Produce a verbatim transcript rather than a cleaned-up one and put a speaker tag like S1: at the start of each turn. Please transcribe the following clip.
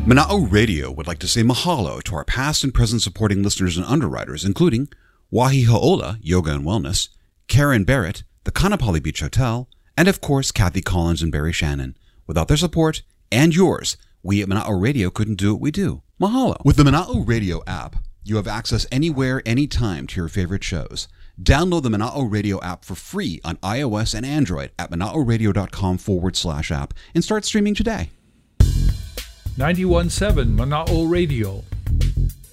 S1: Mana'o Radio would like to say mahalo to our past and present supporting listeners and underwriters, including Wahi Ha'ola, Yoga and Wellness, Karen Barrett, the Kanapali Beach Hotel, and of course, Kathy Collins and Barry Shannon. Without their support, and yours, we at Mana'o Radio couldn't do what we do. Mahalo. With the Mana'o Radio app, you have access anywhere, anytime to your favorite shows. Download the Mana'o Radio app for free on iOS and Android at mana'oradio.com forward slash app and start streaming today.
S2: ninety-one point seven Mana'o Radio,